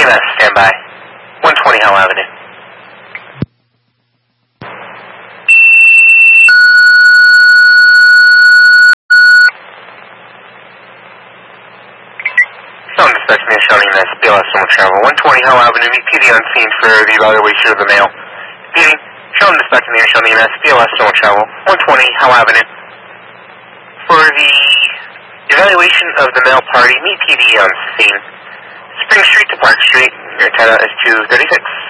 EMS, standby. 120 Howell Avenue. Someone dispatch me showing EMS, BLS, someone travel. 120 Howell Avenue, meet PD on scene for the evaluation of the male. PD, someone dispatch me showing EMS, BLS, someone travel. 120 Howell Avenue. For the evaluation of the male party, meet PD on scene. Spring Street to Park Street, your antenna is 236.